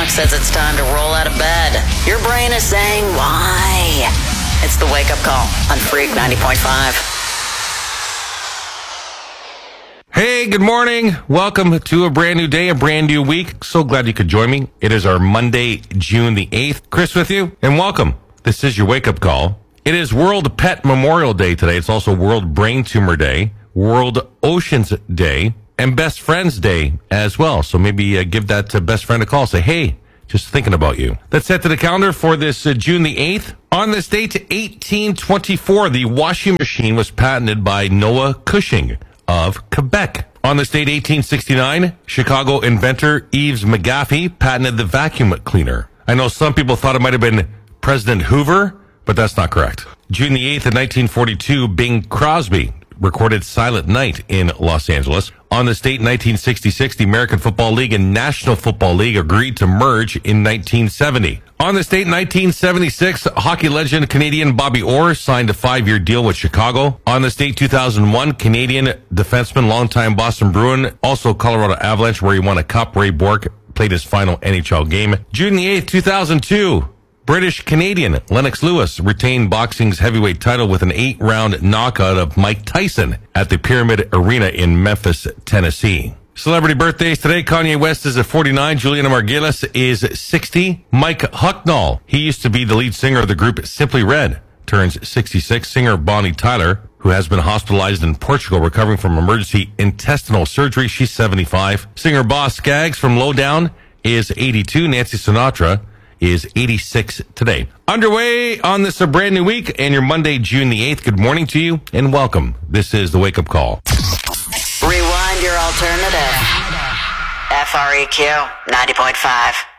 clock says it's time to roll out of bed. Your brain is saying, why? It's the wake-up call on Freak 90.5. Hey, good morning. Welcome to a brand new day, a brand new week. So glad you could join me. It is our Monday, June the 8th. Chris with you, and welcome. This is your wake-up call. It is World Pet Memorial Day today. It's also World Brain Tumor Day, World Oceans Day, and Best Friends Day as well. So maybe give that best friend a call. Say, hey, just thinking about you. That's set to the calendar for this June the 8th. On this date, 1824, the washing machine was patented by Noah Cushing of Quebec. On this date, 1869, Chicago inventor Eves McGaffey patented the vacuum cleaner. I know some people thought it might have been President Hoover, but that's not correct. June the 8th of 1942, Bing Crosby recorded Silent Night in Los Angeles. On this date, 1966, the American Football League and National Football League agreed to merge in 1970. On this date, 1976, hockey legend Canadian Bobby Orr signed a 5-year deal with Chicago. On this date, 2001, Canadian defenseman, longtime Boston Bruin, also Colorado Avalanche, where he won a cup, Ray Bourque, played his final NHL game. June the 8th, 2002, British-Canadian Lennox Lewis retained boxing's heavyweight title with an 8-round knockout of Mike Tyson at the Pyramid Arena in Memphis, Tennessee. Celebrity birthdays today. Kanye West is at 49. Juliana Margulies is 60. Mike Hucknall, he used to be the lead singer of the group Simply Red, turns 66. Singer Bonnie Tyler, who has been hospitalized in Portugal recovering from emergency intestinal surgery, she's 75. Singer Boss Skaggs from Lowdown is 82. Nancy Sinatra is 86 today. Underway on this brand new week and your Monday, June the 8th. Good morning to you and welcome. This is the Wake Up Call. Rewind your alternative. FREQ 90.5.